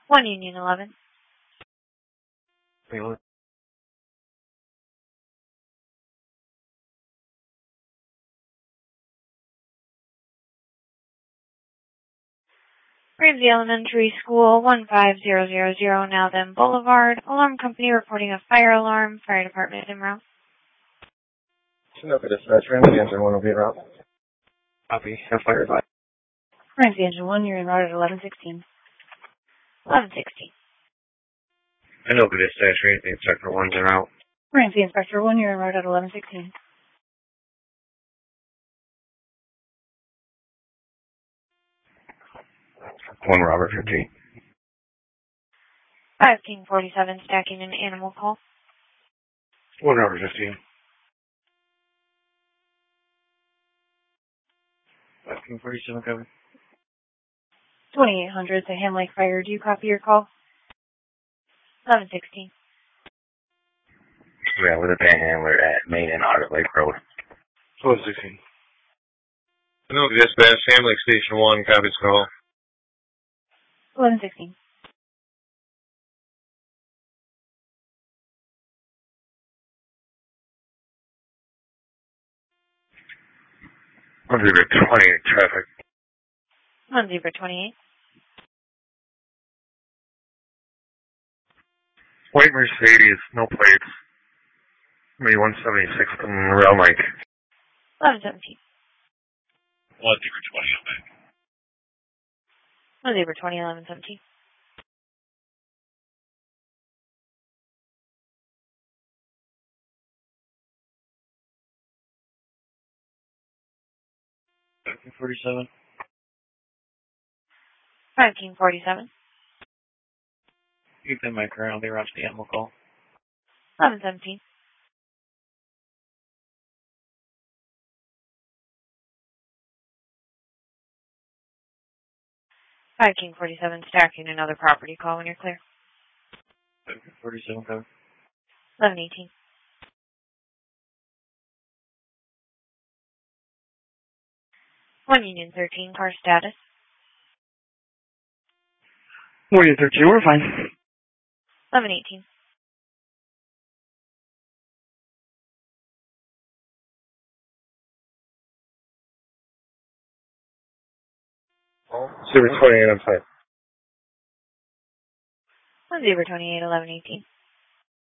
1 Union 11. Ramsey Elementary School, 15000 Now Then Boulevard. Alarm company reporting a fire alarm. Fire department en route. Sunoco dispatch, Ramsey Engine 1 will be en route. Copy, have fire advice. Ramsey Engine 1, you're en route at 1116. 1116. Sunoco dispatch, Ramsey Inspector 1's en route. Ramsey Inspector 1, you're en route at 1116. One Robert 15. 5 King 47 stacking an animal call. 1 Robert 15. 5 King 47 coming. 2800, the Ham Lake Fire. Do you copy your call? 1116. Yeah, with a panhandler at Main and Otter Lake Road. 1216. Sunoco dispatch, Ham Lake Station 1, copies call. 1116. One Zebra 28 traffic. 1 Zebra 28. White Mercedes, no plates. Maybe 176th and Rail Lake. 1117. 1 Zebra 20. 1 Zebra 20, 1117. King 47. 5 King 47. Keep them mic around, they rush the animal call. 1117. 5 King 47 stacking another property call when you're clear. 47 coming. 1118. 1 Union 13, car status. 1 Union 13, we're fine. 1118. 28, I'm fine. 1 Zebra 28, 1118.